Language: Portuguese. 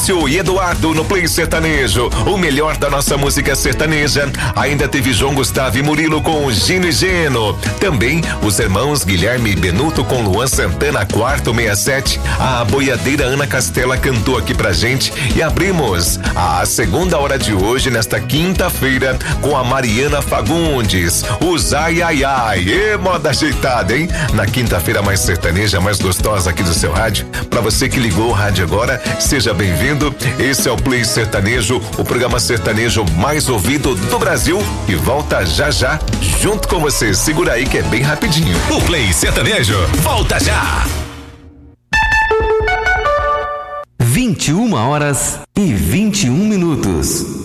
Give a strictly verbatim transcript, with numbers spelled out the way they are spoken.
Maurício e Eduardo no Play Sertanejo. O melhor da nossa música sertaneja. Ainda teve João Gustavo e Murilo com Gino e Geno. Também os irmãos Guilherme e Benuto com Luan Santana, quarto sessenta e sete. A boiadeira Ana Castela cantou aqui pra gente. E abrimos a segunda hora de hoje, nesta quinta-feira, com a Mariana Fagundes. Os ai ai ai. E moda ajeitada, hein? Na quinta-feira mais sertaneja, mais gostosa aqui do seu rádio. Pra você que ligou o rádio agora, seja bem-vindo. Esse é o Play Sertanejo, o programa sertanejo mais ouvido do Brasil, e volta já já junto com você. Segura aí que é bem rapidinho. O Play Sertanejo volta já. vinte e uma horas e vinte e um minutos.